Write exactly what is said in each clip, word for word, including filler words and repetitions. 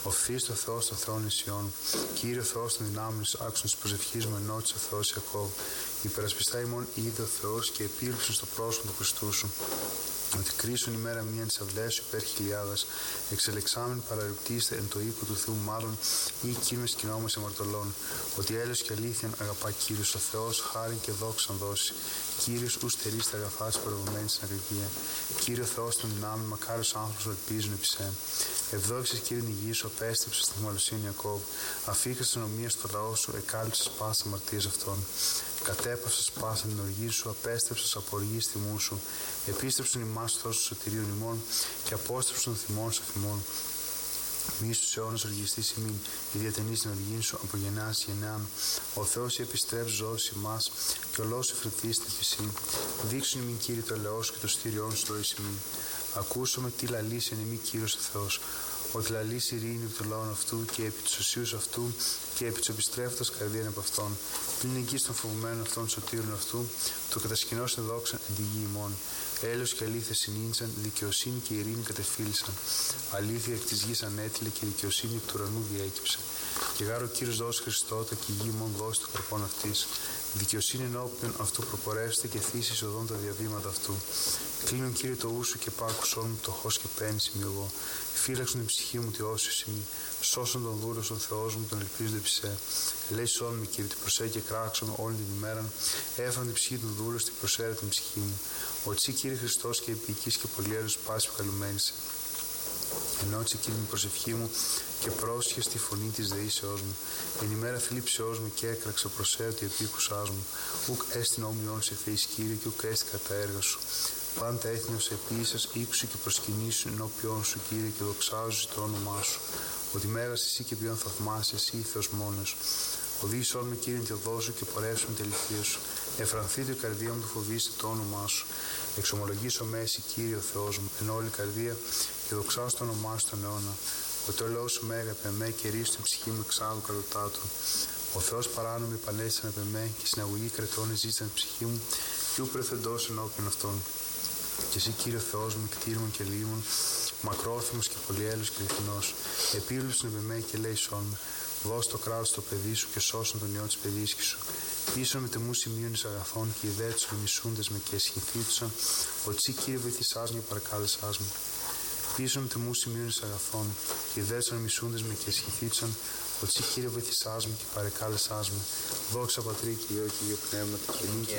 Οφθείς το Θεός των Θεών νησιών. Κύριε Θεός των δυνάμεων, άξον της προσευχής μου ενώτησε ο Θεός Ιακώβ. Υπερασπιστά ημών είδε ο Θεός και επίληψε στο πρόσωπο του Χριστού σου. Ότι κρίσουν ημέρα μία της αυλαίας σου υπέρ χιλιάδας, εξελεξάμεν παραρρυπτήστε εν το οίκο του Θεού μάλλον, ή κύρμες κοινόμες αμαρτωλών. Ότι έλεος και αλήθειαν αγαπά Κύριος ο Θεός, χάριν και δόξαν δώσει. Κύριος ου στερείς τα αγαθά της παραδομένης στην ακριτία. Κύριο Θεός των δυνάμεων, μακάριος άνθρωπος που ελπίζουν επί σε. Ευδόξες Κύριε την υγεία σου, απέστρεψε στη μαλωσύνη Ιακώβ. Αφήκας την ομοία στο λαό σου, εκάλυψες πάσα αμαρτίας αυτών. Κατέπαυσες πάσα την οργή σου, απέστρεψες από οργή στη μού σου. Επίστρεψον ημάς τόσο σωτηρίων ημών και απόστρεψον θυμών σε θυμών. Μη στους αιώνας οργιστής ημίν, η διατενής την οργήν σου από γεννάς γεννάν. Ο Θεός η επιστρέψει ζώος ημάς και ο λόγος εφρετής στην φυσή. Δείξουν ημίν Κύριε το ελαιό σου και το στήριόν σου λόγος ημίν. Ακούσαμε τι λαλήσει εν ημί Κύριος ο Θεός. Ότι λαλήσει ειρήνη επί των λαών αυτού και επί τους οσίους αυτού και επί τους επιστρέφοντας καρδίαν από αυτόν. Πλην εγγύς των φοβουμένων αυτών σωτήρων αυτού, το κατασκηνώσαν δόξαν εν τη γη ημών. Έλεος και αλήθεια συνήντσαν, δικαιοσύνη και ειρήνη κατεφύλισαν. Αλήθεια εκ της γης ανέτειλε και δικαιοσύνη εκ του ουρανού διέκυψε. Και γάρο Κύριος δώσει Χριστότα και η γη ημών δώσει το καρπόν αυτής. Δικαιοσύνη ενώπιον αυτού προπορεύστε και θύσεις οδόν τα διαβήματα αυτού. Κλείνον Κύριε το ούσου και πάκουσόν μου πτωχός και πένης είμαι εγώ. Φύλαξον την ψυχή μου τη όσιος ημί. Σώσον τον δούλο στον Θεός μου τον ελπίζονται επί σε. Λέησόν με Κύριε την προσέ και κράξον όλη την ημέρα. Έφεραν την ψυχή του δούλου στην προσέρα την ψυχή μου. Ο τσι Κύριε Χριστός και επικής και πολυέρος πάση καλουμένη σε. Ενώτησε Κύριε την προσευχή μου και πρόσχε στη φωνή της δεήσεώς μου. Εν ημέρα θλίψεώς μου και έκραξε προσέα ότι επίκουσάς μου. Ουκ έστιν όμοιον σε θεής Κύριε και ουκ έστηκα τα έργα σου. Πάντα έθνη ως επίσης ύξου και προσκυνήσου ενώπιόν σου Κύριε και δοξάζου το όνομά σου. Ότι μέγας εσύ και ποιον θαυμάσαι εσύ Θεός μόνος. Οδήγησόν με Κύριε τη οδό σου και πορεύσουν τη αληθεία σου. Εφρανθείτε η καρδία μου του φοβήστε το όνομά σου. Εξομολογήσω με εσύ Κύριε ο Θεός μου εν όλη η καρδία και δοξάζω το όνομά σου τον αιώνα. Ότι το λόγο σου μέγα επ' εμέ και ρίστο την ψυχή μου εξάλλου κατωτάτου. Ο Θεός παράνομοι επανέστησαν επ' εμέ και συναγωγή κρετών ζήτησαν την ψυχή μου και ου πρεθεντός ενώπιον αυτών. Και εσύ Κύριε Θεός μου, κτήριμον και λίμων, μακρόθυμος και πολυέλος και αληθινός, επίληψον επ' εμέ και λέησόν με. Δώσ' το κράτος στο παιδί σου και σώσον τον ιό της παιδίσκης σου. Πίσω με τεμού σημείων εις αγαθών και ιδέτησον μισούντες με και εσχυνθήτουσαν, ότι εσύ Κύριε βοηθήσάς μου και παρακάλεσάς μου. Πίσω με τεμού σημείων εις αγαθών και ιδέτησον μισούντες με και εσχυνθήτουσαν, ότι εσύ Κύριε βοηθήσάς μου και παρακάλεσάς μου. Δόξα Πατρί και Υιό και Υιό Πνεύματι και νύχη.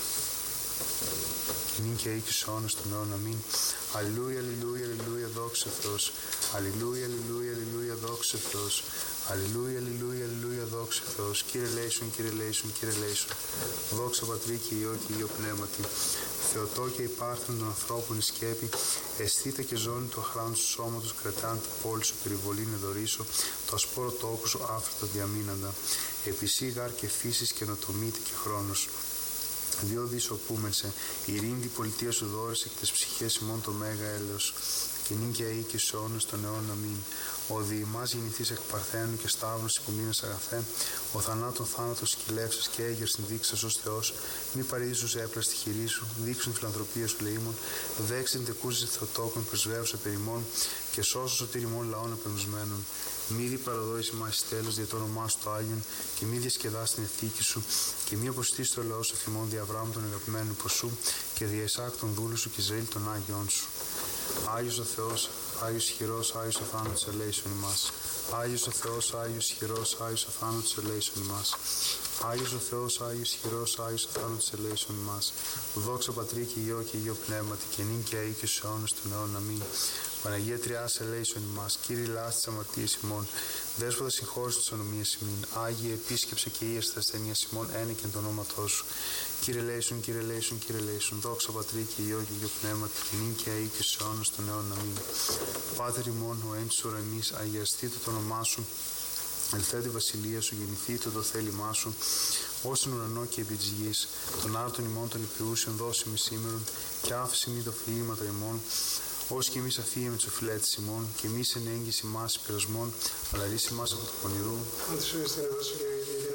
Και νύν και οίκης αιώνας των αιώνων. Αμήν. Αλληλούια, αλληλούια, αλληλούια, δόξα Θεός. Αλληλούια, αλληλούια, αλληλούια, δόξα Θεός. Αλληλούια, αλληλούια, αλληλούια, δόξα Θεός. Κύριε λέησον, Κύριε λέησον, Κύριε λέησον. Δόξα Πατρί και Υιό και Υιό Πνεύματι. Θεοτό και υπάρχον των ανθρώπων η σκέπη, αισθήτα και ζώνη του αχράντου του σώματος, κρατάν την πόλη σου περιβολήν εδωρήσω, το ασπόρο τόκου σου άφρητα διαμείναντα. Επισή γάρ και φύσης και νοτομείται και χρόνος. Διό δις οπούμενσε, ειρήνη την πολιτεία σου δόρισε και τις ψυχές ημών το μέγα έλεος. Και νύν και αεί και στους αιώνας των αιώνων αμήν. Ο διημάς γεννηθείς εκ παρθένου και σταύρος υπομείνας αγαθέ, ο θανάτων θάνατος σκυλεύσας και έγερ συνδείξας ως Θεός, μη παρήδησους έπλα στη χειρή σου, δείξουν φιλανθρωπία σου λαίμων, δέξιν τεκούζεις θεοτόκων πρεσβεύουσα περιμών και σώσου σωτήριμών λαών επενδυσμένων. Μη δι παραδόηση μας τέλος δια το όνομά σου το Άγιον και μη διασκεδάς την ηθίκη σου και μη αποστείς το λαό σου θυμών δια Αβραάμ των αγαπημένων υποσού και δια Ισάκ των δούλου σου και Ισραήλ των Άγιων σου. Άγιος ο Θεός, Άγιος ισχυρός, Άγιος ο θάνατος ελέησον ημάς. Άγιος ο Θεός, Άγιος ισχυρός, Άγιος ο θάνατος ελέησον ημάς. Άγιος ο Θεός, Άγιος ισχυρός, Άγιος ο θάνατος ελέησον ημάς. Δόξα Πατρί και Υιό και Υιό Πνεύματι και νύν και αεί και στους αιώνας των αιώνων αμήν. Παναγία Τριάς ελέησον ημάς. Κύριε λάστη της αμαρτίας ημών. Δέσποτα συγχώρησε τις ονομίες ημών. Άγιε επίσκεψε και ίεσθε ασθενείας ημών ένικεν το ονόματό σου. Κύριε λέησον, Κύριε λέησον, Κύριε λέησον. Δόξα Πατρί και Υιό και Υιό Πνεύματι και νύν και αεί και στους αιώνας των αιώνων αμήν. Πάτερ ημών, ο εν της ουρανής, αγιαστήτω το όνομά σου. Ελθέτω η βασιλεία σου, γεννηθήτω το θέλημά σου, ως στην ουρανό και επί της γης. Τον άρτον ημών των υπηούσιων δώσει μη σήμερον, και άφησε μη το φλήματα ημών, ως και εμείς αφήγε με τους οφειλέτες ημών, και εμείς εν έγκυση μας πειρασμών, αλλά ρίση μας από το πονηρού.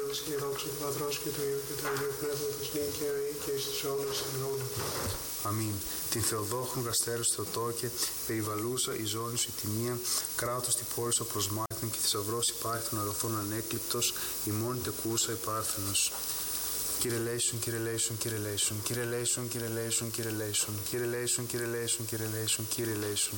αναγνώριση και δόξα του Πατρός και του Υιού και του Αγίου Πνεύματος, νυν και αεί και εις τους αιώνας των αιώνων. Αμήν. Την Θεοδόχων Γαστέρους Θεοτόκε, περιβαλούσα η ζώνη σου η τιμία, κράτος την πόλη σου προσμάχων και θησαυρός υπάρχει των αγαθών ανέκλειπτος, ημών τεκούσα υπάρθενος. Κύριε Λέησον, Κύριε Λέησον, Κύριε Λέησον, Κύριε Λέησον, Κύριε Λέησον, Κύριε Λέησον, Κύριε Λέησον, Κύριε Λέησον, Κύριε Λέησον, Κύριε Λέησον.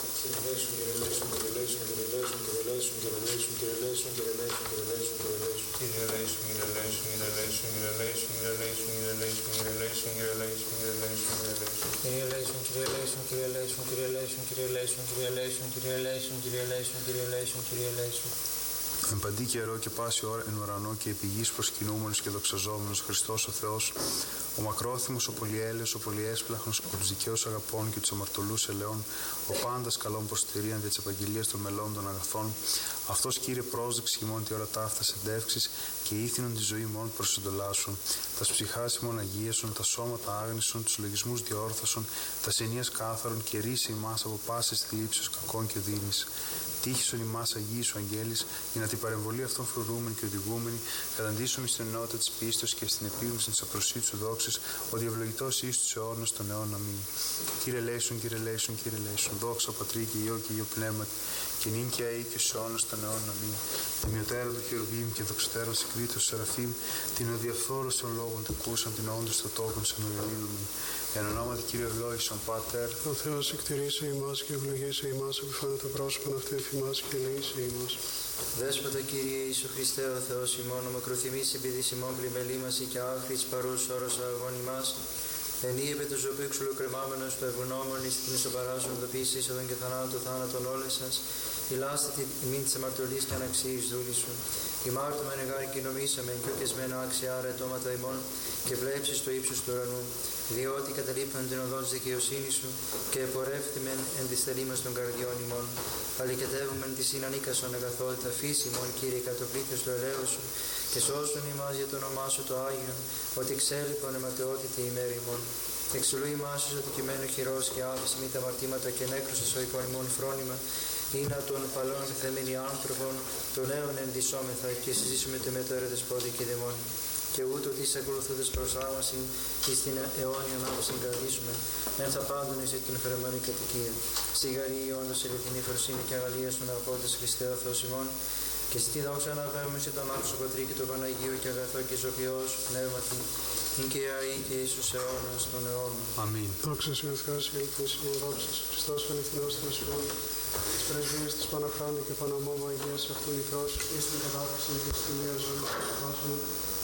Εν παντή καιρό και πάση ώρα εν ουρανό και επί γης προσκυνούμενος και δοξαζόμενος Χριστός ο Θεός, ο μακρόθυμος, ο πολυέλεος, ο πολυέσπλαχνος, ο τους δικαίους αγαπών και τους αμαρτωλούς ελαιών, ο πάντας καλών προστηρίαν δια της επαγγελίας των μελών των αγαθών, αυτός Κύριε πρόσδεξη ημών τη ώρα ταύτας εντεύξεις και ήθινον τη ζωή ημών προς εντολάσουν, τας ψυχάς ημών αγίασον, τα σώματα άγνησον, τους λογισμούς διόρθωσον, τας ενίας κάθαρον και ρίσε ημάς από πάσης θλίψεως κακών και οδύνης. Τύχησον ημάς Αγίοι σου αγγέλης, για να την παρεμβολή αυτών φρουρούμενη και οδηγούμενη, καταντήσουμε στην ενότητα της πίστης και στην επίγνωση της απροσίτου σου δόξης, ότι ευλογητός εις τους αιώνας των αιώνων. Αμήν. Κύριε Λέησον, Κύριε Λέησον, Κύριε Λέησον, δόξα Πατρί και Υιό και Υιό Πνεύματι, και νυν και αεί και στους αιώνας των αιώνων. Αμήν. Τιμιωτέρα του Χερουβίμ και δοξωτέρα συγκρίτως Σεραφείμ, την οδιαφθόρωση των λόγων τεκούσαν, την όντως των τόπων σε νοηλήλουμεν. Εν ονόματι Κύριε ευλόγησον Πάτερ, ο Θεός εκτηρήσει ημάς και ευλογήσει ημάς, επιφάνε το πρόσωπον αυτού εφημάς και ελεήσει ημάς. Δέσποτα Κύριε Ιησού Χριστέ ο Θεός ημών, ο μακροθυμής επειδή ημών πλημελήμαση και άχρης παρούς όρος αγών ημάς, ενή επί του ζωπίου ξυλοκρεμάμενος του ευγνώμων εις την ισοπαράζων δοποίηση είσοδον και θανάτου θάνατον όλες σας, ηλάστε την ημίν της αμαρτωλής και αναξίης δούλη σου. Ημάρτωμεν εγάρ και νομίσαμεν και οκεσμένα άξια άρα ετώματα ημών και βλέψεις το ύψος του ουρανού, διότι καταλείπνον την οδόν της δικαιοσύνης σου και επορεύθημεν εν της θελήμας των καρδιών ημών. Αλικετεύομεν τη συνανίκασον αγαθότητα φύση ημών, Κύριε, κατοπλήθες του ελέου σου και σώσον ημάς για το όνομά σου το Άγιον, ότι εξέλιπον αιματαιότητη ημέρη ημών. Εξουλού ημάς εις οδικημένο χειρός και άφηση μη τα αμαρτήματα και νέκρωσες ο οικών ημών φρόνημα, είναι των παλών θεμήνοι άνθρωπων, των νέων ενδυσσόμεθα και συζήσουμε το μετέρετες πόδι και δαιμόνι. Και ούτω τις ακολουθούντες προσάρμαση εις την αιώνια ανάπτυξη κρατήσουμε, εν θα πάντων εις την φερεμένη κατοικία. Σιγαρή όντως ελευθυνή φροσύνη και αγαλία στον αγχόντες Χριστέ ο Θεός ημών, και στη δόξα αναβαίνουμε σε τον Άκουσο Πατρί και τον Παναγίο και αγαθό και ζωοποιός πνεύματι, ειν και αεί και εις τους αιώνας των αιώνων. Αμήν. Δόξα σου ο Θεός, η ελπίς μου, δόξα σου, Χριστός ο αληθινός Θεός ημών, της πρεσβείας της Παναχράντου και Παναμόμου Αγίας αυτού μικρός, εις την κατάδοξη της τιμίας ζωής του σπάσιμου,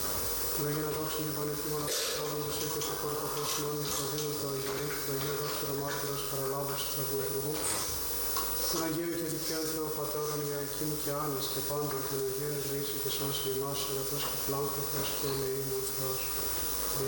που λέγει να δόξουν και πανεθήμων αυτών τους οίκους του κόρπου Χριστιών, στο δίνον του Αγιορή, του Αγίου Δόξου Μάρτυρος Παραλάβους του Αγιοτουργού, τον Αγίου και δικαίων Θεό Πατέρων Ιακήμ και Άννης και πάντων, τον Αγίον ευλογήσει και σώσει ημάς, αγαθός και πλάνθρωπος και ελεήμων Θεός.